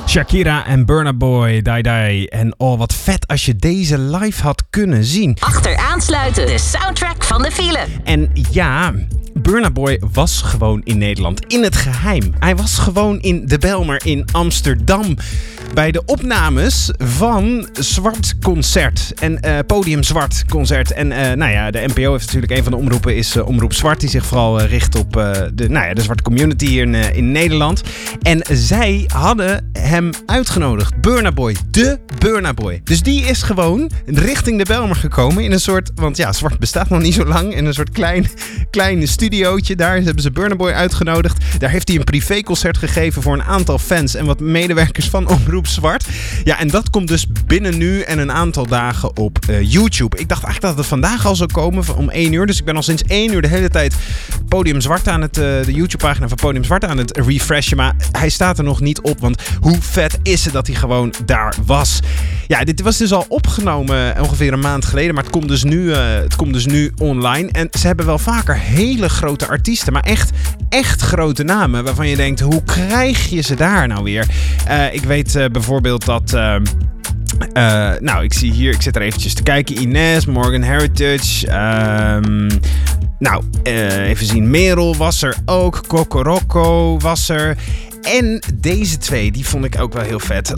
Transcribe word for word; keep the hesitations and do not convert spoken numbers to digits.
Shakira en Burna Boy, Die Die. En oh, wat vet als je deze live had kunnen zien. Achteraansluiten, de soundtrack van de file. En ja, Burna Boy was gewoon in Nederland, in het geheim. Hij was gewoon in de Bijlmer in Amsterdam. Bij de opnames van Zwart Concert. En uh, Podium Zwart Concert. En uh, nou ja, de N P O heeft natuurlijk een van de omroepen is uh, Omroep Zwart. Die zich vooral uh, richt op uh, de, nou ja, de zwarte community hier in, uh, in Nederland. En zij hadden hem uitgenodigd. Burna Boy. De Burna Boy. Dus die is gewoon richting de Bijlmer gekomen. In een soort, want ja, Zwart bestaat nog niet zo lang. In een soort klein, klein studiootje. Daar hebben ze Burna Boy uitgenodigd. Daar heeft hij een privéconcert gegeven voor een aantal fans. En wat medewerkers van Omroep Zwart. Ja, en dat komt dus binnen nu en een aantal dagen op uh, YouTube. Ik dacht eigenlijk dat het vandaag al zou komen om één uur. Dus ik ben al sinds één uur de hele tijd Podium Zwart aan het, uh, de YouTube-pagina van Podium Zwart aan het refreshen. Maar hij staat er nog niet op. Want hoe vet is het dat hij gewoon daar was? Ja, dit was dus al opgenomen ongeveer een maand geleden. Maar het komt dus nu, uh, het komt dus nu online. En ze hebben wel vaker hele grote artiesten. Maar echt, echt grote namen. Waarvan je denkt, hoe krijg je ze daar nou weer? Uh, ik weet uh, bijvoorbeeld dat... Uh, uh, nou, ik zie hier... Ik zit er eventjes te kijken. Ines, Morgan Heritage... Um, nou, uh, even zien. Merel was er ook. Kokoroko was er... En deze twee, die vond ik ook wel heel vet.